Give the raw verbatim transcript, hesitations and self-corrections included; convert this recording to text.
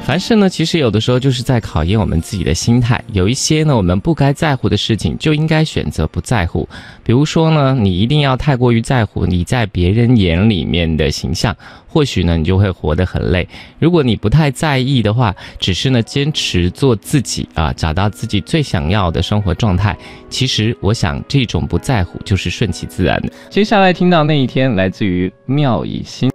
凡事呢，其实有的时候就是在考验我们自己的心态。有一些呢，我们不该在乎的事情，就应该选择不在乎。比如说呢，你一定要太过于在乎你在别人眼里面的形象，或许呢，你就会活得很累。如果你不太在意的话，只是呢坚持做自己啊，找到自己最想要的生活状态。其实我想，这种不在乎就是顺其自然的。接下来听到那一天，来自于妙以心。